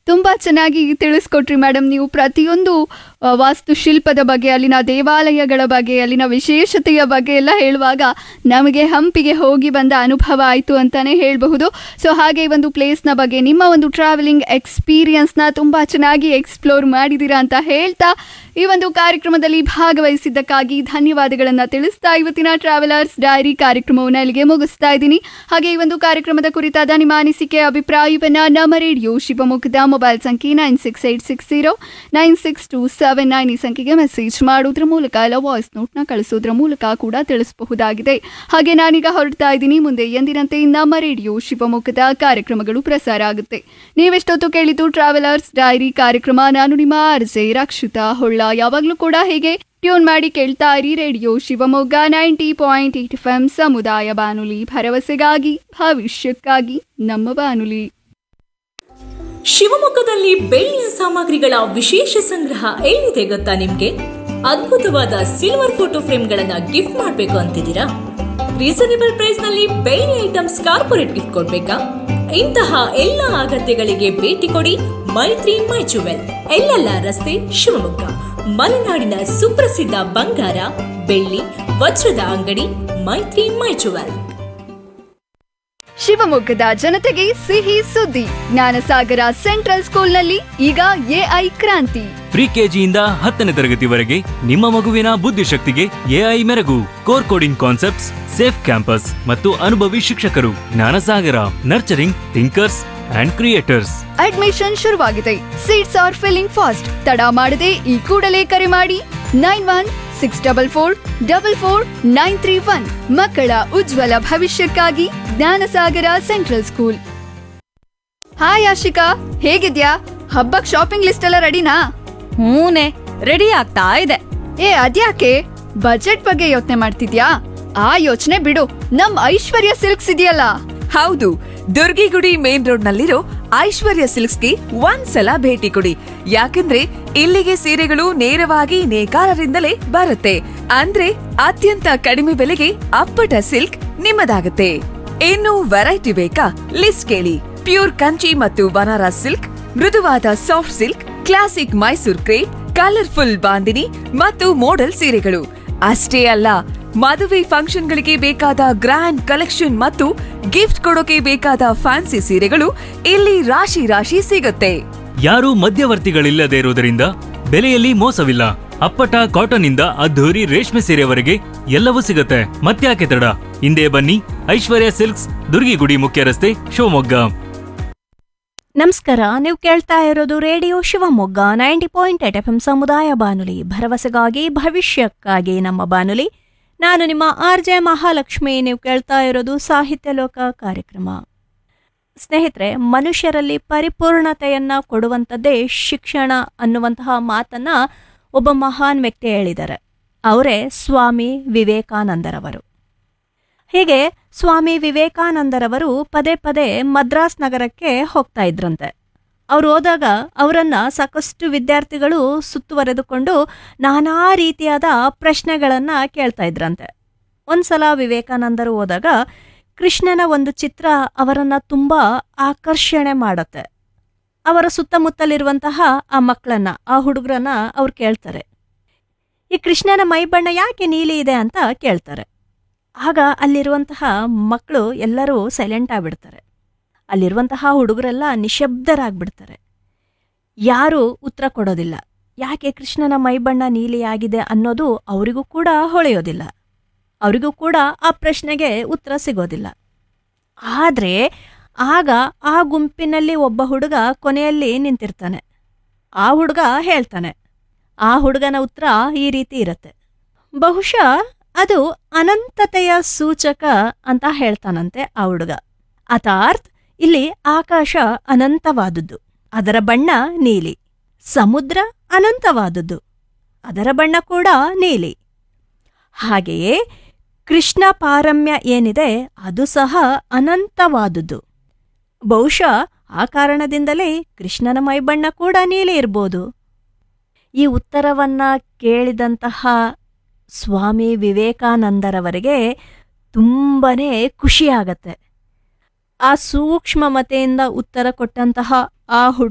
ತುಂಬ ಚೆನ್ನಾಗಿ ತಿಳಿಸ್ಕೊಟ್ರಿ ಮೇಡಮ್. ನೀವು ಪ್ರತಿಯೊಂದು ವಾಸ್ತುಶಿಲ್ಪದ ಬಗ್ಗೆ, ಅಲ್ಲಿನ ದೇವಾಲಯಗಳ ಬಗ್ಗೆ, ಅಲ್ಲಿನ ವಿಶೇಷತೆಯ ಬಗ್ಗೆ ಎಲ್ಲ ಹೇಳುವಾಗ ನಮಗೆ ಹಂಪಿಗೆ ಹೋಗಿ ಬಂದ ಅನುಭವ ಆಯಿತು ಅಂತಲೇ ಹೇಳಬಹುದು. ಸೊ ಹಾಗೆ ಒಂದು ಪ್ಲೇಸ್ನ ಬಗ್ಗೆ ನಿಮ್ಮ ಒಂದು ಟ್ರಾವೆಲಿಂಗ್ ಎಕ್ಸ್ಪೀರಿಯನ್ಸ್ನ ತುಂಬ ಚೆನ್ನಾಗಿ ಎಕ್ಸ್ಪ್ಲೋರ್ ಮಾಡಿದ್ದೀರಾ ಅಂತ ಹೇಳ್ತಾ ಈ ಒಂದು ಕಾರ್ಯಕ್ರಮದಲ್ಲಿ ಭಾಗವಹಿಸಿದ್ದಕ್ಕಾಗಿ ಧನ್ಯವಾದಗಳನ್ನು ತಿಳಿಸ್ತಾ ಇವತ್ತಿನ ಟ್ರಾವೆಲರ್ಸ್ ಡೈರಿ ಕಾರ್ಯಕ್ರಮವನ್ನು ಇಲ್ಲಿಗೆ ಮುಗಿಸ್ತಾ ಇದ್ದೀನಿ. ಹಾಗೆ ಈ ಒಂದು ಕಾರ್ಯಕ್ರಮದ ಕುರಿತಾದ ನಿಮ್ಮ ಅನಿಸಿಕೆ ಅಭಿಪ್ರಾಯವನ್ನು ನಮ್ಮ ರೇಡಿಯೋ ಶಿವಮೊಗ್ಗದ ಮೊಬೈಲ್ ಸಂಖ್ಯೆ 9686096279 ಈ ಸಂಖ್ಯೆಗೆ ಮೆಸೇಜ್ ಮಾಡೋದ್ರ ಮೂಲಕ ಇಲ್ಲ ವಾಯ್ಸ್ ನೋಟ್ನ ಕಳಿಸೋದ್ರ ಮೂಲಕ ಕೂಡ ತಿಳಿಸಬಹುದಾಗಿದೆ. ಹಾಗೆ ನಾನೀಗ ಹೊರಡ್ತಾ ಇದ್ದೀನಿ. ಮುಂದೆ ಎಂದಿನಂತೆ ನಮ್ಮ ರೇಡಿಯೋ ಶಿವಮೊಗ್ಗದ ಕಾರ್ಯಕ್ರಮಗಳು ಪ್ರಸಾರ ಆಗುತ್ತೆ. ನೀವೆಷ್ಟೊತ್ತು ಕೇಳಿದ್ದು ಟ್ರಾವೆಲರ್ಸ್ ಡೈರಿ ಕಾರ್ಯಕ್ರಮ. ನಾನು ನಿಮ್ಮ ಆರ್ಜೆ ರಕ್ಷಿತಾ ಹೊಳ್ಳ. ಯಾವಾಗಲೂ ಕೂಡ ಹೀಗೆ ಟ್ಯೂನ್ ಮಾಡಿ ಕೇಳ್ತಾ ಇರಿ ರೇಡಿಯೋ ಶಿವಮೊಗ್ಗ 90.8 FM ಸಮುದಾಯ ಬಾನುಲಿ, ಭರವಸೆಗಾಗಿ ಭವಿಷ್ಯಕ್ಕಾಗಿ ನಮ್ಮ ಬಾನುಲಿ. ಶಿವಮೊಗ್ಗದಲ್ಲಿ ಬೆಳ್ಳಿಯ ಸಾಮಗ್ರಿಗಳ ವಿಶೇಷ ಸಂಗ್ರಹ ಎಲ್ಲಿದೆ ಗೊತ್ತಾ ನಿಮ್ಗೆ? ಅದ್ಭುತವಾದ ಸಿಲ್ವರ್ ಫೋಟೋ ಫ್ರೇಮ್ಗಳನ್ನ ಗಿಫ್ಟ್ ಮಾಡಬೇಕು ಅಂತಿದ್ದೀರಾ? ರೀಸನೇಬಲ್ ಪ್ರೈಸ್ ನಲ್ಲಿ ಬೆಳ್ಳಿ ಐಟಮ್ಸ್ ಕಾರ್ಪೊರೇಟ್ ಗಿಫ್ಟ್ ಕೊಡ್ಬೇಕಾ? ಇಂತಹ ಎಲ್ಲ ಅಗತ್ಯಗಳಿಗೆ ಭೇಟಿ ಕೊಡಿ ಮೈತ್ರಿ ಮೈ ಜುವೆಲ್, ಎಲ್ಲೆಲ್ಲ ರಸ್ತೆ, ಶಿವಮೊಗ್ಗ. ಮಲೆನಾಡಿನ ಸುಪ್ರಸಿದ್ಧ ಬಂಗಾರ, ಬೆಳ್ಳಿ, ವಜ್ರದ ಅಂಗಡಿ ಮೈತ್ರಿ ಮೈ ಜುವೆಲ್. ಶಿವಮೊಗ್ಗದ ಜನತೆಗೆ ಸಿಹಿ ಸುದ್ದಿ. ಜ್ಞಾನಸಾಗರ ಸೆಂಟ್ರಲ್ ಸ್ಕೂಲ್ನಲ್ಲಿ ಈಗ ಎಐ ಕ್ರಾಂತಿ. ಪ್ರಿ ಕೆಜಿಯಿಂದ 10ನೇ ತರಗತಿವರೆಗೆ ನಿಮ್ಮ ಮಗುವಿನ ಬುದ್ಧಿಶಕ್ತಿಗೆ ಎಐ ಮೆರಗು. Core coding concepts, safe campus ಮತ್ತು ಅನುಭವಿ ಶಿಕ್ಷಕರು. Jnanasagara nurturing thinkers and creators. Admission ಶುರುವಾಗಿದೆ. Seats R filling fast. ತಡ ಮಾಡದೆ ಈ ಕೂಡಲೇ ಕರೆ ಮಾಡಿ 9164444931. ಮಕ್ಕಳ ಉಜ್ವಲ ಭವಿಷ್ಯಕ್ಕಾಗಿ Jnanasagara central school. Hi Ashika, ಹೇಗಿದ್ಯಾ? ಹಬ್ಬಕ್ ಶಾಪಿಂಗ್ ಲಿಸ್ಟ್ ಎಲ್ಲ ರೆಡಿನಾ? ಹೂನೆ, ರೆಡಿ ಆಗ್ತಾ ಇದೆ. ಅದ್ಯಾಕೆ ಬಜೆಟ್ ಬಗ್ಗೆ ಯೋಚನೆ ಮಾಡ್ತಿದ್ಯಾ? ಆ ಯೋಚನೆ ಬಿಡು, ನಮ್ ಐಶ್ವರ್ಯ ಸಿಲ್ಕ್ಸ್ ಇದೆಯಲ್ಲ. ಹೌದು, ದುರ್ಗಿಗುಡಿ ಮೇನ್ ರೋಡ್ ನಲ್ಲಿರೋ ಐಶ್ವರ್ಯ ಸಿಲ್ಕ್ಸ್ಗೆ ಒಂದ್ಸಲ ಭೇಟಿ ಕೊಡಿ. ಯಾಕಂದ್ರೆ ಇಲ್ಲಿಗೆ ಸೀರೆಗಳು ನೇರವಾಗಿ ನೇಕಾರರಿಂದಲೇ ಬರುತ್ತೆ. ಅಂದ್ರೆ ಅತ್ಯಂತ ಕಡಿಮೆ ಬೆಲೆಗೆ ಅಪ್ಪಟ ಸಿಲ್ಕ್ ನಿಮ್ಮದಾಗುತ್ತೆ. ಇನ್ನು ವೆರೈಟಿ ಬೇಕಾ? ಲಿಸ್ಟ್ ಕೇಳಿ. ಪ್ಯೂರ್ ಕಂಚಿ ಮತ್ತು ಬನಾರಸ್ ಸಿಲ್ಕ್, ಮೃದುವಾದ soft silk, classic Mysore crepe, colourful bandhani ಮತ್ತು ಮೋಡಲ್ ಸೀರೆಗಳು. ಅಷ್ಟೇ ಅಲ್ಲ, ಮದುವೆ ಫಂಕ್ಷನ್ಗಳಿಗೆ ಬೇಕಾದ ಗ್ರ್ಯಾಂಡ್ ಕಲೆಕ್ಷನ್ ಮತ್ತು ಗಿಫ್ಟ್ ಕೊಡೋಕೆ ಬೇಕಾದ ಫ್ಯಾನ್ಸಿ ಸೀರೆಗಳು ಇಲ್ಲಿ ರಾಶಿ ರಾಶಿ ಸಿಗುತ್ತೆ. ಯಾರೂ ಮಧ್ಯವರ್ತಿಗಳಿಲ್ಲದೆ ಇರುವುದರಿಂದ ಬೆಲೆಯಲ್ಲಿ ಮೋಸವಿಲ್ಲ. ಅಪ್ಪಟ ಕಾಟನ್ ಇಂದ ಅದ್ಧೂರಿ ರೇಷ್ಮೆ ಸೀರೆವರೆಗೆ ಎಲ್ಲವೂ ಸಿಗುತ್ತೆ. ಮತ್ತ್ಯಾಕೆ ತಡ, ಹಿಂದೆ ಬನ್ನಿ. ಐಶ್ವರ್ಯ ಸಿಲ್ಕ್ಸ್, ದುರ್ಗಿಗುಡಿ ಮುಖ್ಯ ರಸ್ತೆ, ಶಿವಮೊಗ್ಗ. ನಮಸ್ಕಾರ, ನೀವು ಕೇಳ್ತಾ ಇರೋದು ರೇಡಿಯೋ ಶಿವಮೊಗ್ಗ 90.8 FM ಸಮುದಾಯ ಬಾನುಲಿ, ಭರವಸೆಗಾಗಿ ಭವಿಷ್ಯಕ್ಕಾಗಿ ನಮ್ಮ ಬಾನುಲಿ. ನಾನು ನಿಮ್ಮ ಆರ್ಜೆ ಮಹಾಲಕ್ಷ್ಮಿ. ನೀವು ಕೇಳ್ತಾ ಇರೋದು ಸಾಹಿತ್ಯ ಲೋಕ ಕಾರ್ಯಕ್ರಮ. ಸ್ನೇಹಿತರೆ, ಮನುಷ್ಯರಲ್ಲಿ ಪರಿಪೂರ್ಣತೆಯನ್ನ ಕೊಡುವಂಥದ್ದೇ ಶಿಕ್ಷಣ ಅನ್ನುವಂತಹ ಮಾತನ್ನ ಒಬ್ಬ ಮಹಾನ್ ವ್ಯಕ್ತಿ ಹೇಳಿದ್ದಾರೆ. ಅವರೇ ಸ್ವಾಮಿ ವಿವೇಕಾನಂದರವರು. ಹೀಗೆ ಸ್ವಾಮಿ ವಿವೇಕಾನಂದರವರು ಪದೇ ಪದೇ ಮದ್ರಾಸ್ ನಗರಕ್ಕೆ ಹೋಗ್ತಾ ಇದ್ರಂತೆ. ಅವ್ರು ಹೋದಾಗ ಅವರನ್ನ ಸಾಕಷ್ಟು ವಿದ್ಯಾರ್ಥಿಗಳು ಸುತ್ತುವರೆದುಕೊಂಡು ನಾನಾ ರೀತಿಯಾದ ಪ್ರಶ್ನೆಗಳನ್ನ ಕೇಳ್ತಾ ಇದ್ರಂತೆ. ಒಂದ್ಸಲ ವಿವೇಕಾನಂದರು ಹೋದಾಗ ಕೃಷ್ಣನ ಒಂದು ಚಿತ್ರ ಅವರನ್ನ ತುಂಬಾ ಆಕರ್ಷಣೆ ಮಾಡತ್ತೆ. ಅವರ ಸುತ್ತಮುತ್ತಲಿರುವಂತಹ ಆ ಮಕ್ಕಳನ್ನ, ಆ ಹುಡುಗರನ್ನ ಅವ್ರು ಕೇಳ್ತಾರೆ, ಈ ಕೃಷ್ಣನ ಮೈಬಣ್ಣ ಯಾಕೆ ನೀಲಿ ಇದೆ ಅಂತ ಕೇಳ್ತಾರೆ. ಆಗ ಅಲ್ಲಿರುವಂತಹ ಮಕ್ಕಳು ಎಲ್ಲರೂ ಸೈಲೆಂಟ್ ಆಗ್ಬಿಡ್ತಾರೆ. ಅಲ್ಲಿರುವಂತಹ ಹುಡುಗರೆಲ್ಲ ನಿಶಬ್ದರಾಗ್ಬಿಡ್ತಾರೆ. ಯಾರೂ ಉತ್ತರ ಕೊಡೋದಿಲ್ಲ. ಯಾಕೆ ಕೃಷ್ಣನ ಮೈಬಣ್ಣ ನೀಲಿಯಾಗಿದೆ ಅನ್ನೋದು ಅವರಿಗೂ ಕೂಡ ಹೊಳೆಯೋದಿಲ್ಲ. ಅವರಿಗೂ ಕೂಡ ಆ ಪ್ರಶ್ನೆಗೆ ಉತ್ತರ ಸಿಗೋದಿಲ್ಲ. ಆದರೆ ಆಗ ಆ ಗುಂಪಿನಲ್ಲಿ ಒಬ್ಬ ಹುಡುಗ ಕೊನೆಯಲ್ಲಿ ನಿಂತಿರ್ತಾನೆ. ಆ ಹುಡುಗ ಹೇಳ್ತಾನೆ. ಆ ಹುಡುಗನ ಉತ್ತರ ಈ ರೀತಿ ಇರುತ್ತೆ. ಬಹುಶಃ ಅದು ಅನಂತತೆಯ ಸೂಚಕ ಅಂತ ಹೇಳ್ತಾನಂತೆ ಆ ಹುಡುಗ. ಅಥಾರ್ತ್ ಇಲ್ಲಿ ಆಕಾಶ ಅನಂತವಾದುದು, ಅದರ ಬಣ್ಣ ನೀಲಿ. ಸಮುದ್ರ ಅನಂತವಾದುದು, ಅದರ ಬಣ್ಣ ಕೂಡ ನೀಲಿ. ಹಾಗೆಯೇ ಕೃಷ್ಣ ಪಾರಮ್ಯ ಏನಿದೆ ಅದು ಸಹ ಅನಂತವಾದುದು. ಬಹುಶಃ ಆ ಕಾರಣದಿಂದಲೇ ಕೃಷ್ಣನ ಮೈಬಣ್ಣ ಕೂಡ ನೀಲಿ ಇರ್ಬೋದು. ಈ ಉತ್ತರವನ್ನ ಕೇಳಿದಂತಹ ಸ್ವಾಮಿ ವಿವೇಕಾನಂದರವರಿಗೆ ತುಂಬನೇ ಖುಷಿಯಾಗತ್ತೆ. ಆ ಸೂಕ್ಷ್ಮಮತೆಯಿಂದ ಉತ್ತರ ಕೊಟ್ಟಂತಹ ಆ ಹುಡುಗ